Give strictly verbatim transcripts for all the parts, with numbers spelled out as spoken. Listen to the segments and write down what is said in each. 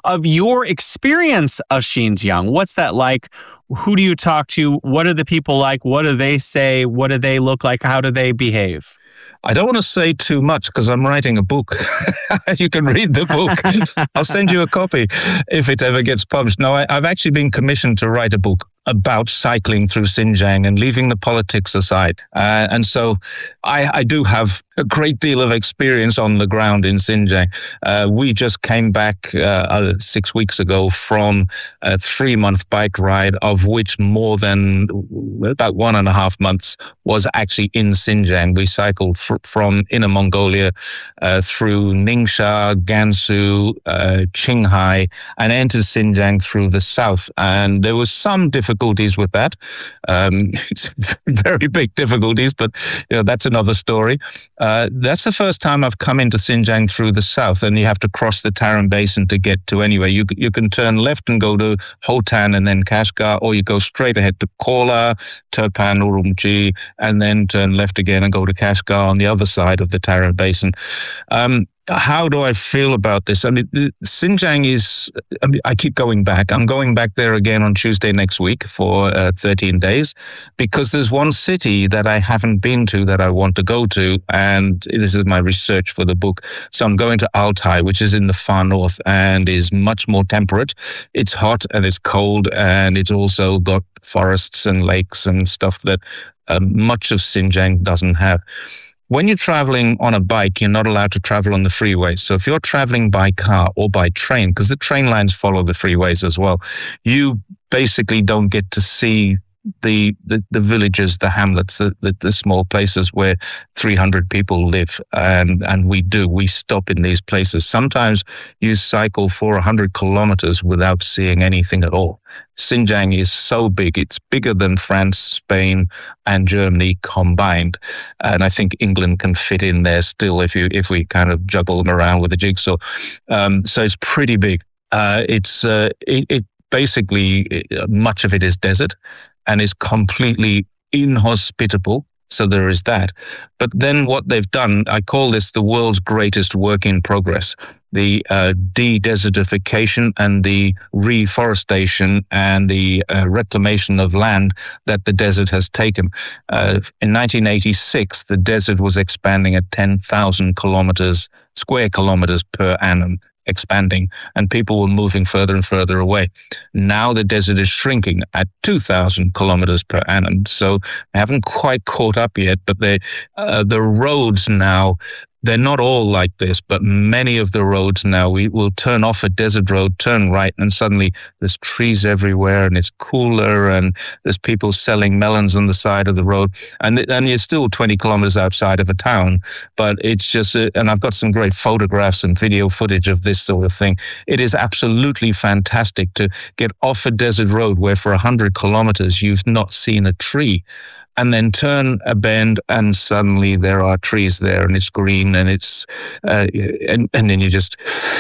of your experience of Xinjiang. What's that like? Who do you talk to? What are the people like? What do they say? What do they look like? How do they behave? I don't want to say too much because I'm writing a book. You can read the book. I'll send you a copy if it ever gets published. No, I, I've actually been commissioned to write a book about cycling through Xinjiang and leaving the politics aside. Uh, and so I, I do have a great deal of experience on the ground in Xinjiang. Uh, we just came back uh, six weeks ago from a three-month bike ride, of which more than about one and a half months was actually in Xinjiang. We cycled fr- from Inner Mongolia uh, through Ningxia, Gansu, uh, Qinghai, and entered Xinjiang through the south. And there was some difficulty difficulties with that. Um, it's very big difficulties, but you know that's another story. Uh, that's the first time I've come into Xinjiang through the south, and you have to cross the Tarim Basin to get to anywhere. You you can turn left and go to Hotan and then Kashgar, or you go straight ahead to Kola, Turpan, Urumqi, and then turn left again and go to Kashgar on the other side of the Tarim Basin. Um, How do I feel about this? I mean, Xinjiang is, I mean, I keep going back. I'm going back there again on Tuesday next week for uh, thirteen days because there's one city that I haven't been to that I want to go to. And this is my research for the book. So I'm going to Altai, which is in the far north and is much more temperate. It's hot and it's cold, and it's also got forests and lakes and stuff that uh, much of Xinjiang doesn't have. When you're traveling on a bike, you're not allowed to travel on the freeways. So if you're traveling by car or by train, because the train lines follow the freeways as well, you basically don't get to see the the, the villages, the hamlets, the, the, the small places where three hundred people live. And, and we do. We stop in these places. Sometimes you cycle for one hundred kilometers without seeing anything at all. Xinjiang is so big. It's bigger than France, Spain, and Germany combined. And I think England can fit in there still if you if we kind of juggle them around with a jigsaw. Um, so it's pretty big. Uh, it's uh, it, it basically, much of it is desert and is completely inhospitable. So there is that. But then what they've done, I call this the world's greatest work in progress. The uh, de-desertification and the reforestation and the uh, reclamation of land that the desert has taken. Uh, in nineteen eighty-six, the desert was expanding at ten thousand kilometers, square kilometers per annum, expanding, and people were moving further and further away. Now the desert is shrinking at two thousand kilometers per annum. So I haven't quite caught up yet, but they, uh, the roads now, they're not all like this, but many of the roads now, we will turn off a desert road, turn right, and suddenly there's trees everywhere and it's cooler and there's people selling melons on the side of the road. And, and you're still twenty kilometers outside of a town, but it's just, a, and I've got some great photographs and video footage of this sort of thing. It is absolutely fantastic to get off a desert road where for one hundred kilometers you've not seen a tree, and then turn a bend and suddenly there are trees there and it's green and it's, uh, and, and then you just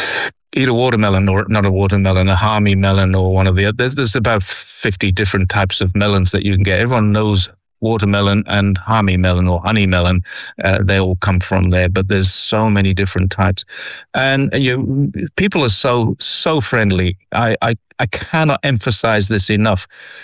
eat a watermelon, or not a watermelon, a Hami melon or one of the others. There's about fifty different types of melons that you can get. Everyone knows watermelon and Hami melon or honey melon. Uh, they all come from there, but there's so many different types. And you, people are so, so friendly. I, I, I cannot emphasize this enough.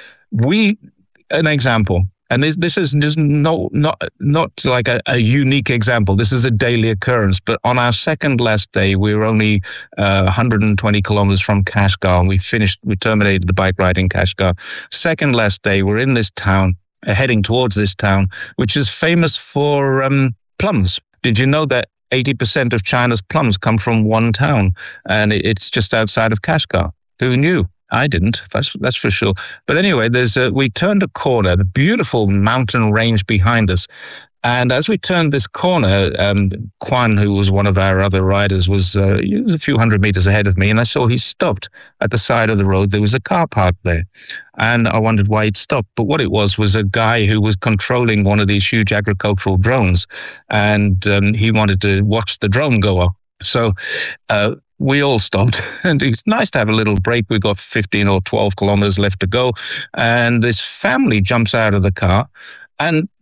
We, an example, and this this is just no, not not like a, a unique example. This is a daily occurrence. But on our second last day, we were only uh, one hundred twenty kilometers from Kashgar, and we finished, we terminated the bike ride in Kashgar. Second last day, we're in this town, uh, heading towards this town, which is famous for um, plums. Did you know that eighty percent of China's plums come from one town, and it's just outside of Kashgar? Who knew? I didn't, that's, that's for sure. But anyway, there's a, we turned a corner, the beautiful mountain range behind us. And as we turned this corner, um, Quan, who was one of our other riders, was, uh, he was a few hundred meters ahead of me. And I saw he stopped at the side of the road. There was a car parked there. And I wondered why he'd stopped. But what it was, was a guy who was controlling one of these huge agricultural drones. And um, he wanted to watch the drone go up. So uh, we all stopped, and it's nice to have a little break. We've got fifteen or twelve kilometers left to go, and this family jumps out of the car, and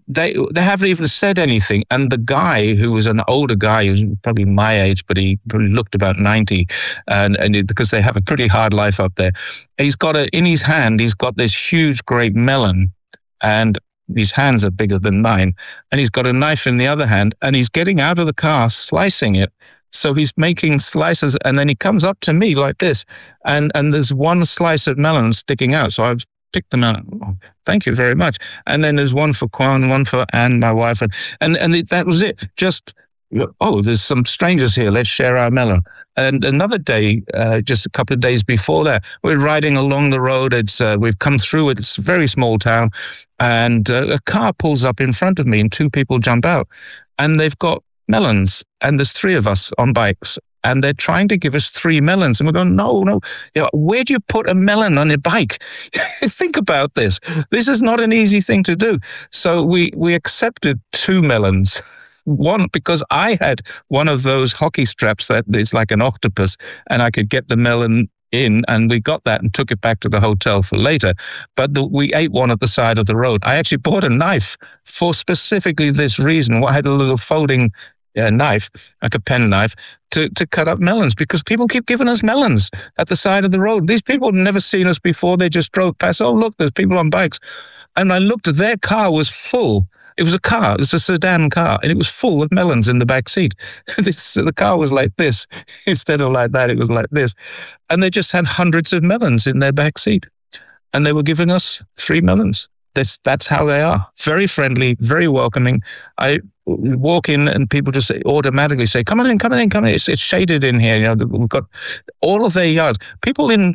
they they haven't even said anything. And the guy, who was an older guy, he was probably my age, but he probably looked about ninety, and, and it, because they have a pretty hard life up there, he's got a, in his hand, he's got this huge grape melon, and his hands are bigger than mine, and he's got a knife in the other hand, and he's getting out of the car, slicing it. So he's making slices, and then he comes up to me like this, and, and there's one slice of melon sticking out. So I've picked them out. Oh, thank you very much. And then there's one for Kwan, one for Anne, my wife, and and, and it, that was it. Just, oh, there's some strangers here. Let's share our melon. And another day, uh, just a couple of days before that, we're riding along the road. It's uh, we've come through it. It's a very small town, and uh, a car pulls up in front of me, and two people jump out, and they've got melons, and there's three of us on bikes, and they're trying to give us three melons, and we're going, no, no, you know, where do you put a melon on your bike? Think about this. This is not an easy thing to do. So we we accepted two melons. One, because I had one of those hockey straps that is like an octopus, and I could get the melon in, and we got that and took it back to the hotel for later. But the, we ate one at the side of the road. I actually bought a knife for specifically this reason. I had a little folding uh, knife, like a pen knife, to, to cut up melons, because people keep giving us melons at the side of the road. These people had never seen us before. They just drove past. Oh, look, there's people on bikes. And I looked, their car was full. It was a car, it was a sedan car, and it was full of melons in the back seat. This, the car was like this. Instead of like that, it was like this. And they just had hundreds of melons in their back seat. And they were giving us three melons. This, that's how they are. Very friendly, very welcoming. I walk in and people just automatically say, come on in, come on in, come on in. It's, it's shaded in here. You know, we've got all of their yards. People in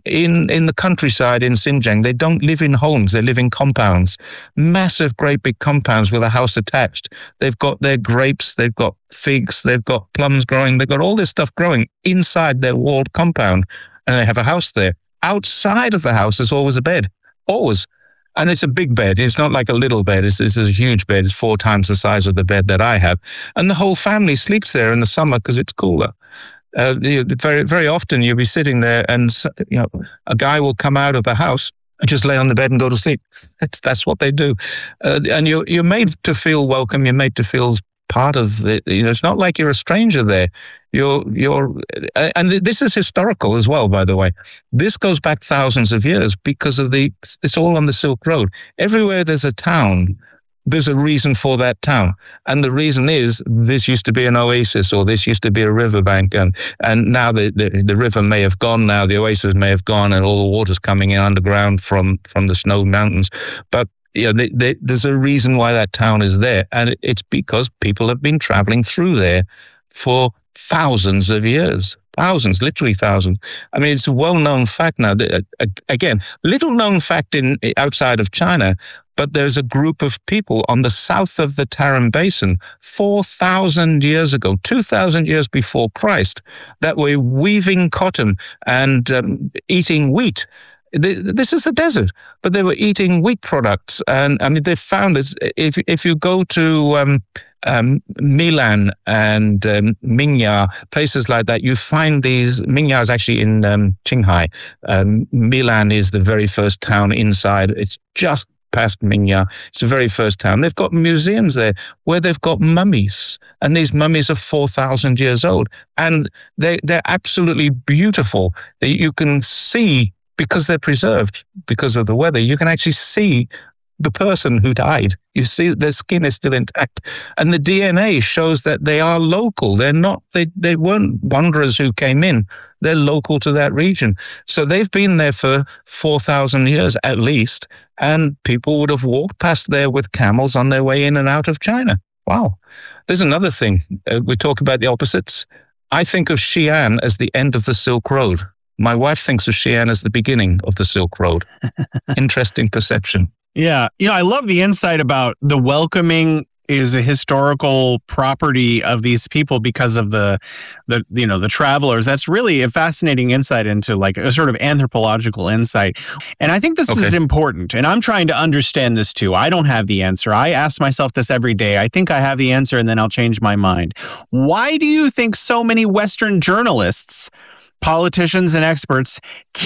in in the countryside in Xinjiang, they don't live in homes. They live in compounds, massive, great big compounds with a house attached. They've got their grapes, they've got figs, they've got plums growing. They've got all this stuff growing inside their walled compound, and they have a house there. Outside of the house, there's always a bed, always. And it's a big bed. It's not like a little bed. It's, it's a huge bed. It's four times the size of the bed that I have. And the whole family sleeps there in the summer because it's cooler. Uh, you, very, very often you'll be sitting there, and you know a guy will come out of the house and just lay on the bed and go to sleep. That's that's what they do. Uh, and you're you're made to feel welcome. You're made to feel part of it. You know, it's not like you're a stranger there. You're, you're, and this is historical as well, by the way. This goes back thousands of years because of the, it's all on the Silk Road. Everywhere there's a town, there's a reason for that town. And the reason is this used to be an oasis, or this used to be a riverbank. And, and now the, the, the river may have gone now, the oasis may have gone, and all the water's coming in underground from, from the snow mountains. But you know, they, they, there's a reason why that town is there. And it's because people have been traveling through there for thousands of years, thousands, literally thousands. I mean, it's a well-known fact now. That, uh, again, little-known fact in outside of China, but there's a group of people on the south of the Tarim Basin four thousand years ago, two thousand years before Christ, that were weaving cotton and um, eating wheat. This is the desert, but they were eating wheat products. And I mean, they found this. If, if you go to um, um, Milan and um, Minya, places like that, you find these. Minya is actually in um, Qinghai. Um, Milan is the very first town inside. It's just past Minya. It's the very first town. They've got museums there where they've got mummies, and these mummies are four thousand years old. And they, they're absolutely beautiful. You can see, because they're preserved, because of the weather, you can actually see the person who died. You see their skin is still intact. And the D N A shows that they are local. They're not, they, they weren't wanderers who came in. They're local to that region. So they've been there for four thousand years at least, and people would have walked past there with camels on their way in and out of China. Wow. There's another thing. Uh, we talk about the opposites. I think of Xi'an as the end of the Silk Road. My wife thinks of Xi'an as the beginning of the Silk Road. Interesting perception. Yeah. You know, I love the insight about the welcoming is a historical property of these people because of the, the you know, the travelers. That's really a fascinating insight into like a sort of anthropological insight. And I think this okay. is important. And I'm trying to understand this too. I don't have the answer. I ask myself this every day. I think I have the answer, and then I'll change my mind. Why do you think so many Western journalists, politicians, and experts keep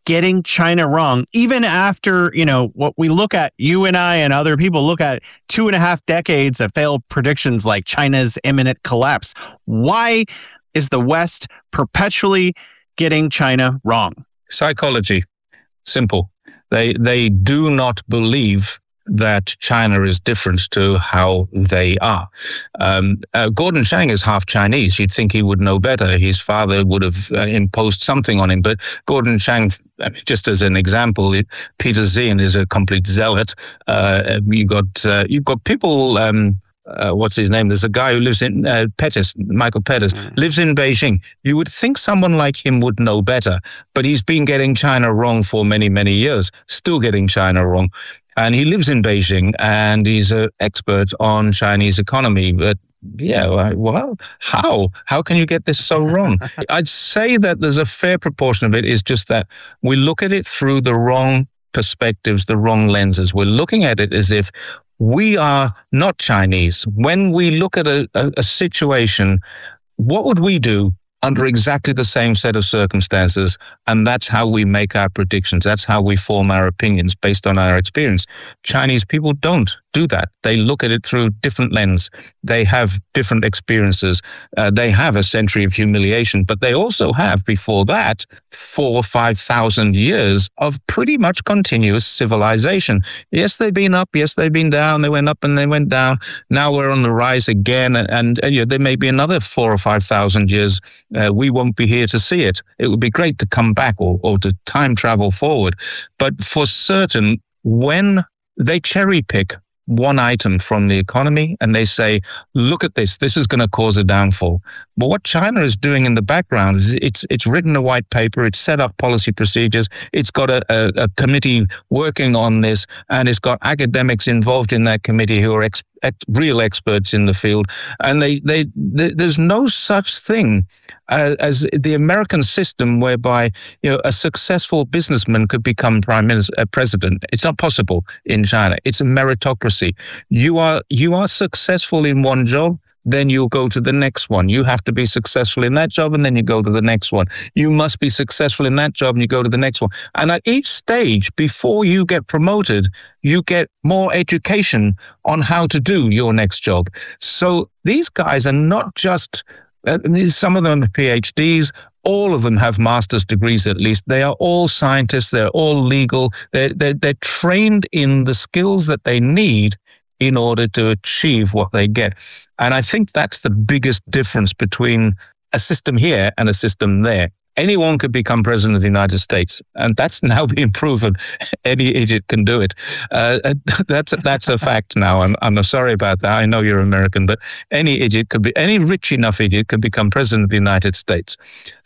getting China wrong, even after, you know, what we look at, you and I and other people look at two and a half decades of failed predictions like China's imminent collapse? Why is the West perpetually getting China wrong? Psychology. Simple. They they do not believe that China is different to how they are. Um, uh, Gordon Chang is half Chinese. You'd think he would know better. His father would have uh, imposed something on him. But Gordon Chang, just as an example, it, Peter Zien is a complete zealot. Uh, you got uh, you've got people. Um, Uh, what's his name? There's a guy who lives in uh, Pettis, Michael Pettis, mm. lives in Beijing. You would think someone like him would know better, but he's been getting China wrong for many, many years, still getting China wrong. And he lives in Beijing, and he's an expert on Chinese economy. But yeah, well, how? How can you get this so wrong? I'd say that there's a fair proportion of it is just that we look at it through the wrong perspectives, the wrong lenses. We're looking at it as if we are not Chinese. When we look at a, a, a situation, what would we do under exactly the same set of circumstances? And that's how we make our predictions. That's how we form our opinions based on our experience. Chinese people don't do that. They look at it through different lens. They have different experiences. Uh, they have a century of humiliation, but they also have, before that, four or five thousand years of pretty much continuous civilization. Yes, they've been up. Yes, they've been down. They went up and they went down. Now we're on the rise again, and, and, and you know, there may be another four or five thousand years. Uh, we won't be here to see it. It would be great to come back or, or to time travel forward, but for certain, when they cherry pick one item from the economy and they say, look at this, this is going to cause a downfall. But what China is doing in the background is it's it's written a white paper, it's set up policy procedures, it's got a, a, a committee working on this, and it's got academics involved in that committee who are ex, ex, real experts in the field. And they, they, they there's no such thing uh, as the American system whereby, you know, a successful businessman could become prime minister, uh, president. It's not possible in China. It's a meritocracy. You are you are successful in one job, then you'll go to the next one. You have to be successful in that job, and then you go to the next one. You must be successful in that job, and you go to the next one. And at each stage, before you get promoted, you get more education on how to do your next job. So these guys are not just, uh, some of them are PhDs, all of them have master's degrees at least. They are all scientists. They're all legal. They're, they're, they're trained in the skills that they need in order to achieve what they get. And I think that's the biggest difference between a system here and a system there. Anyone could become president of the United States, and that's now being proven. Any idiot can do it. Uh, that's a, that's a fact now. I'm I'm sorry about that. I know you're American, but any idiot could be, any rich enough idiot could become president of the United States.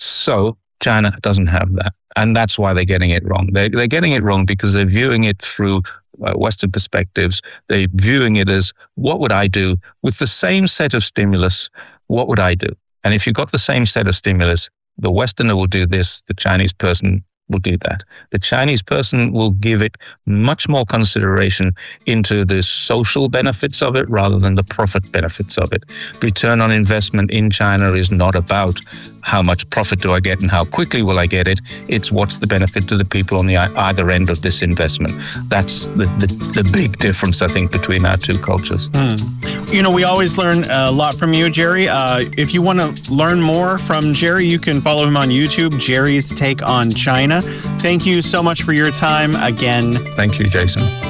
So China doesn't have that, and that's why they're getting it wrong. They they're getting it wrong because they're viewing it through Uh, Western perspectives. They're viewing it as, what would I do with the same set of stimulus? What would I do? And if you've got the same set of stimulus, the Westerner will do this, the Chinese person will do that. The Chinese person will give it much more consideration into the social benefits of it rather than the profit benefits of it. Return on investment in China is not about how much profit do I get and how quickly will I get it. It's what's the benefit to the people on the either end of this investment. That's the, the, the big difference, I think, between our two cultures. Mm. You know, we always learn a lot from you, Jerry. Uh, if you want to learn more from Jerry, you can follow him on YouTube, Jerry's Take on China. Thank you so much for your time again. Thank you, Jason.